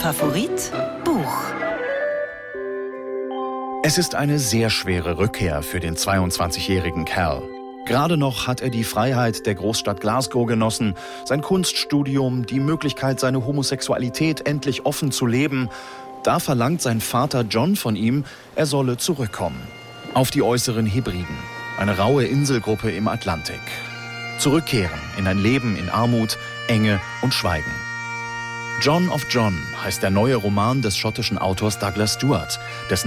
Favorit Buch. Es ist eine sehr schwere Rückkehr für den 22-jährigen Cal. Gerade noch hat er die Freiheit der Großstadt Glasgow genossen, sein Kunststudium, die Möglichkeit, seine Homosexualität endlich offen zu leben. Da verlangt sein Vater John von ihm, er solle zurückkommen. Auf die äußeren Hebriden, eine raue Inselgruppe im Atlantik. Zurückkehren in ein Leben in Armut, Enge und Schweigen. John of John heißt der neue Roman des schottischen Autors Douglas Stuart, dessen